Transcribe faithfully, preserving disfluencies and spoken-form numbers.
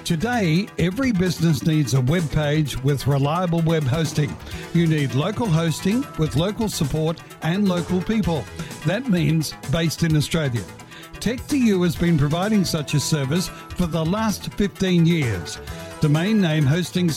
Today, every business needs a web page with reliable web hosting. You need local hosting with local support and local people. That means based in Australia. Tech two U has been providing such a service for the last fifteen years. Domain name hosting